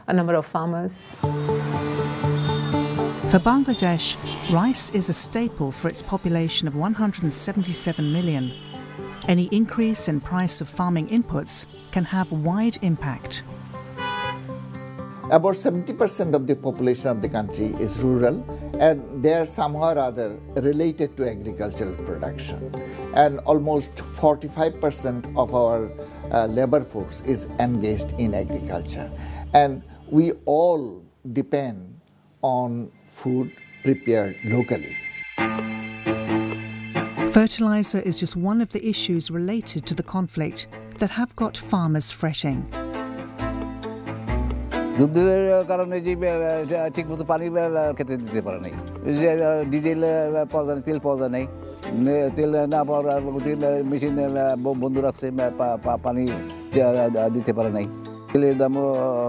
a number of farmers. For Bangladesh, rice is a staple for its population of 177 million. Any increase in price of farming inputs can have wide impact. About 70% of the population of the country is rural, and they are somehow or other related to agricultural production. And almost 45% of our labor force is engaged in agriculture. And we all depend on food prepared locally. Fertilizer is just one of the issues related to the conflict that have got farmers fretting. যুদ্ধের কারণে যে ঠিকমতো পানি খেতে দিতে পারে নাই, diesel পাওয়া যায়, তেল পাওয়া যায় নাই, তেল না পাওয়ার তেল মেশিন বন্ধ রাখছে, পানি দিতে পারে নাই, তেলের দামও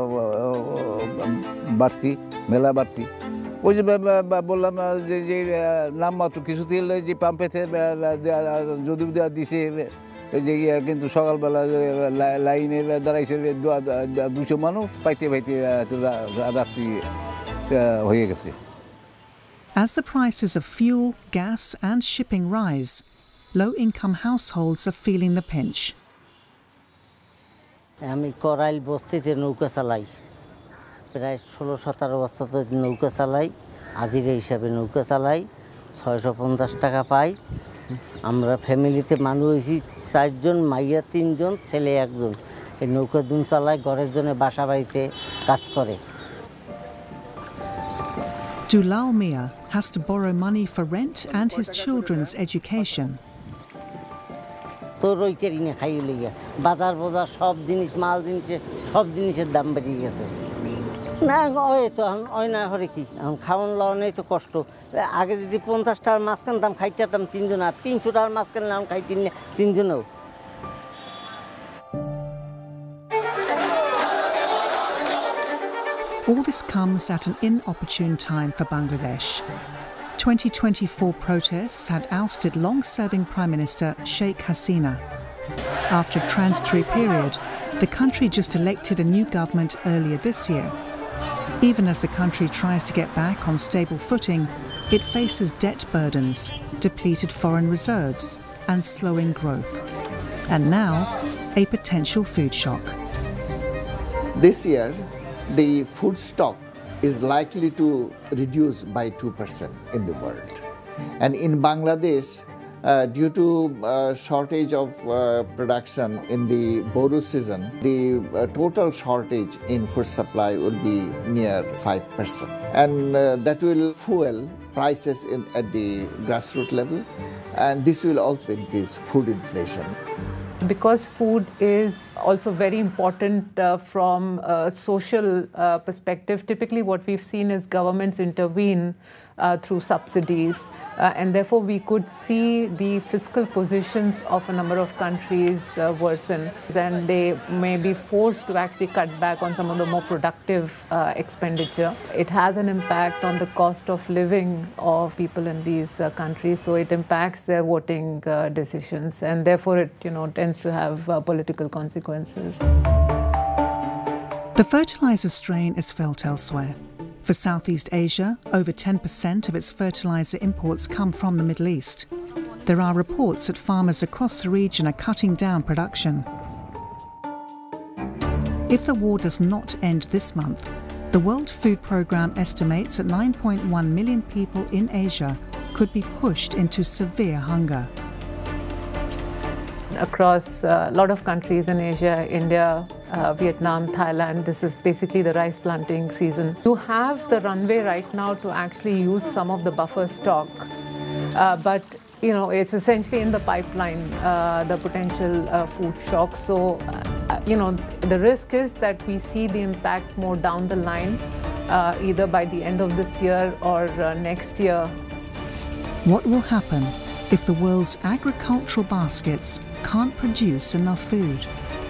বাড়তি, মেলা বাড়তি। ওই যে বললাম যে নামমাত্র কিছু তেল যে পাম্পেতে যদিও দিছে, যে কিন্তু সকালবেলা লাইনে দাঁড়াইছে 200 মানুষ, পাইতে পাইতে রাত্রি হয়ে গেছে। As the prices of fuel, gas and shipping rise, low-income households are feeling the pinch. আমি করাইল বস্তিতে নৌকা চালাই, প্রায় 16-17 বছর ধরে নৌকা চালাই, আজিরা হিসাবে নৌকা চালাই, 650 টাকা পাই। আমরা ফ্যামিলিতে মানুষ হয়েছি 4 জন, মাইয়া 3 জন, ছেলে 1 জন। এই নৌকা দুন চালায়, ঘরের জন্য বাসা বাড়িতে কাজ করে। Dulal Mia has to borrow money for rent and his children's education. তোর ওই কেরিনে খাইয়ে লইয়া বাজার সব জিনিস, মাল জিনিসের সব জিনিসের দাম বেড়ে গেছে। না ওই তো ওই না হরে কি এখন খাওয়ান লাওয়ানেই তো কষ্ট। আগে যদি 50 টাকার মাছ কিনতাম খাইতে পারতাম 3 জন, আর 300 টাকার মাছ কিনলে আমি খাইতে 3 জনও। All this comes at an inopportune time for Bangladesh. 2024 protests had ousted long-serving Prime Minister Sheikh Hasina. After a transitory period, the country just elected a new government earlier this year. Even as the country tries to get back on stable footing, it faces debt burdens, depleted foreign reserves, and slowing growth. And now, a potential food shock. This year, the food stock is likely to reduce by 2% in the world. And in Bangladesh, due to shortage of production in the Boru season, the total shortage in food supply will be near 5%. And that will fuel prices at the grassroots level, and this will also increase food inflation. Because food is also very important from a social perspective, typically what we've seen is governments intervene through subsidies, and therefore we could see the fiscal positions of a number of countries worsen, and they may be forced to actually cut back on some of the more productive expenditure. It has an impact on the cost of living of people in these countries, so it impacts their voting decisions, and therefore it tends to have political consequences. The fertilizer strain is felt elsewhere. For Southeast Asia, over 10% of its fertilizer imports come from the Middle East. There are reports that farmers across the region are cutting down production. If the war does not end this month, the World Food Programme estimates that 9.1 million people in Asia could be pushed into severe hunger. Across a lot of countries in Asia, India, Vietnam, Thailand, this is basically the rice planting season. You have the runway right now to actually use some of the buffer stock, but it's essentially in the pipeline, the potential food shock. So, the risk is that we see the impact more down the line, either by the end of this year or next year. What will happen if the world's agricultural baskets can't produce enough food?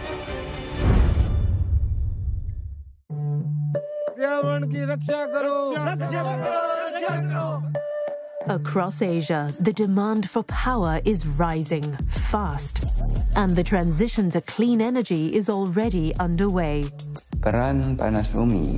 Across Asia, the demand for power is rising fast, and the transition to clean energy is already underway. Peran panas bumi